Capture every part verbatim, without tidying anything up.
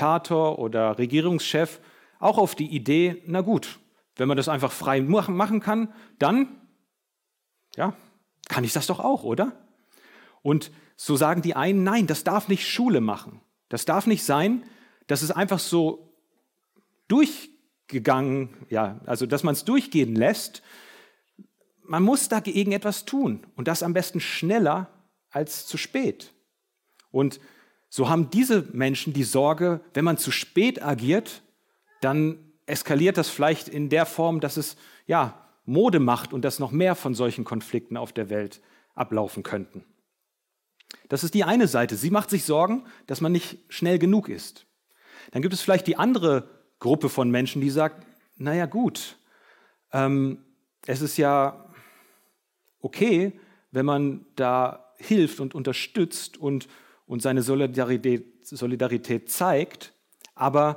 Diktator oder Regierungschef auch auf die Idee, na gut, wenn man das einfach frei machen kann, dann ja, kann ich das doch auch, oder? Und so sagen die einen, nein, das darf nicht Schule machen. Das darf nicht sein, dass es einfach so durchgegangen, ja, also dass man es durchgehen lässt. Man muss dagegen etwas tun und das am besten schneller als zu spät. Und so haben diese Menschen die Sorge, wenn man zu spät agiert, dann eskaliert das vielleicht in der Form, dass es ja Mode macht und dass noch mehr von solchen Konflikten auf der Welt ablaufen könnten. Das ist die eine Seite. Sie macht sich Sorgen, dass man nicht schnell genug ist. Dann gibt es vielleicht die andere Gruppe von Menschen, die sagt, naja gut, ähm, es ist ja okay, wenn man da hilft und unterstützt und, und seine Solidarität, Solidarität zeigt, aber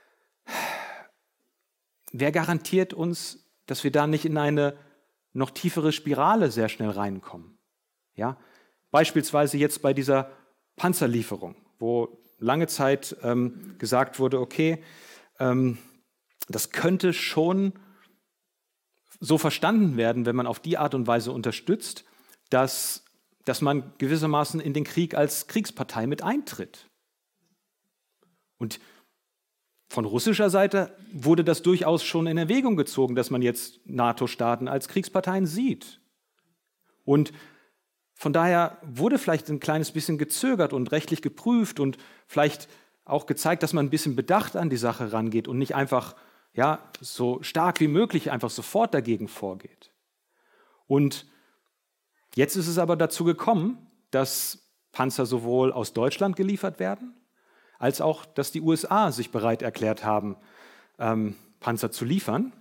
wer garantiert uns, dass wir da nicht in eine noch tiefere Spirale sehr schnell reinkommen? Ja? Beispielsweise jetzt bei dieser Panzerlieferung, wo lange Zeit ähm, gesagt wurde, okay, ähm, das könnte schon so verstanden werden, wenn man auf die Art und Weise unterstützt, dass, dass man gewissermaßen in den Krieg als Kriegspartei mit eintritt. Und von russischer Seite wurde das durchaus schon in Erwägung gezogen, dass man jetzt NATO-Staaten als Kriegsparteien sieht. Und von daher wurde vielleicht ein kleines bisschen gezögert und rechtlich geprüft und vielleicht auch gezeigt, dass man ein bisschen bedacht an die Sache rangeht und nicht einfach ja, so stark wie möglich einfach sofort dagegen vorgeht. Und jetzt ist es aber dazu gekommen, dass Panzer sowohl aus Deutschland geliefert werden, als auch, dass die U S A sich bereit erklärt haben, ähm, Panzer zu liefern.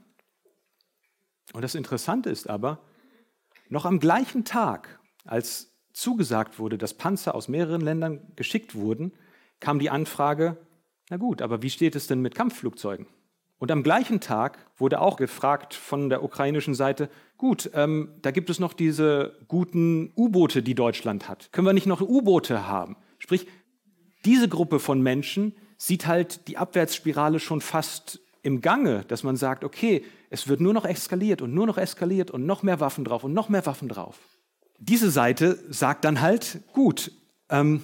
Und das Interessante ist aber, noch am gleichen Tag, als zugesagt wurde, dass Panzer aus mehreren Ländern geschickt wurden, kam die Anfrage, na gut, aber wie steht es denn mit Kampfflugzeugen? Und am gleichen Tag wurde auch gefragt von der ukrainischen Seite, gut, ähm, da gibt es noch diese guten U-Boote, die Deutschland hat. Können wir nicht noch U-Boote haben? Sprich, diese Gruppe von Menschen sieht halt die Abwärtsspirale schon fast im Gange, dass man sagt, okay, es wird nur noch eskaliert und nur noch eskaliert und noch mehr Waffen drauf und noch mehr Waffen drauf. Diese Seite sagt dann halt, gut, ähm,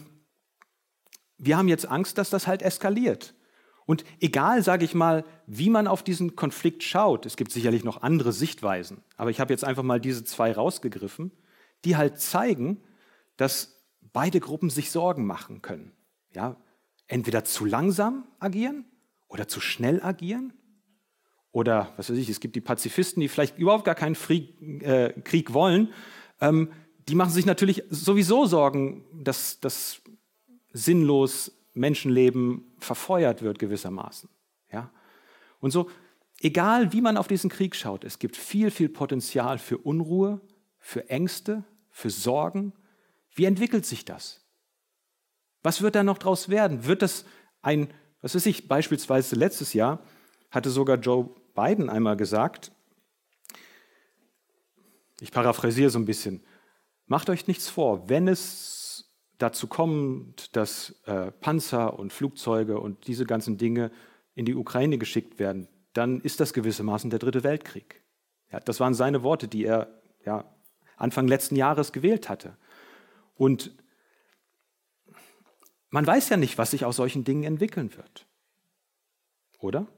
wir haben jetzt Angst, dass das halt eskaliert. Und egal, sage ich mal, wie man auf diesen Konflikt schaut, es gibt sicherlich noch andere Sichtweisen, aber ich habe jetzt einfach mal diese zwei rausgegriffen, die halt zeigen, dass beide Gruppen sich Sorgen machen können. Ja, entweder zu langsam agieren oder zu schnell agieren. Oder, was weiß ich, es gibt die Pazifisten, die vielleicht überhaupt gar keinen Fried, äh, Krieg wollen. Ähm, die machen sich natürlich sowieso Sorgen, dass das sinnlos Menschenleben verfeuert wird gewissermaßen. Ja? Und so, egal wie man auf diesen Krieg schaut, es gibt viel, viel Potenzial für Unruhe, für Ängste, für Sorgen. Wie entwickelt sich das? Was wird da noch draus werden? Wird das ein, was weiß ich, beispielsweise letztes Jahr hatte sogar Joe Biden einmal gesagt, ich paraphrasiere so ein bisschen, macht euch nichts vor, wenn es dazu kommt, dass äh, Panzer und Flugzeuge und diese ganzen Dinge in die Ukraine geschickt werden, dann ist das gewissermaßen der Dritte Weltkrieg. Ja, das waren seine Worte, die er ja, Anfang letzten Jahres gewählt hatte. Und man weiß ja nicht, was sich aus solchen Dingen entwickeln wird. Oder?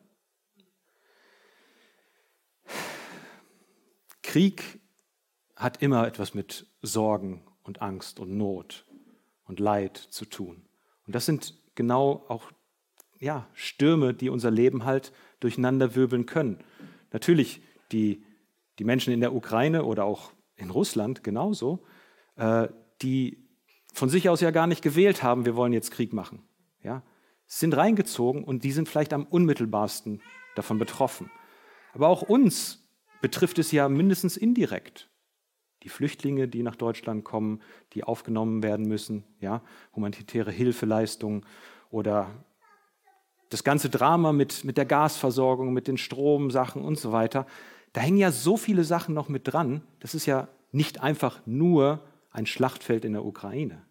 Krieg hat immer etwas mit Sorgen und Angst und Not und Leid zu tun. Und das sind genau auch ja, Stürme, die unser Leben halt durcheinanderwirbeln können. Natürlich die, die Menschen in der Ukraine oder auch in Russland genauso, äh, die von sich aus ja gar nicht gewählt haben, wir wollen jetzt Krieg machen. Ja? Sind reingezogen und die sind vielleicht am unmittelbarsten davon betroffen. Aber auch uns betrifft es ja mindestens indirekt. Die Flüchtlinge, die nach Deutschland kommen, die aufgenommen werden müssen, ja? Humanitäre Hilfeleistungen oder das ganze Drama mit, mit der Gasversorgung, mit den Stromsachen und so weiter. Da hängen ja so viele Sachen noch mit dran. Das ist ja nicht einfach nur ein Schlachtfeld in der Ukraine.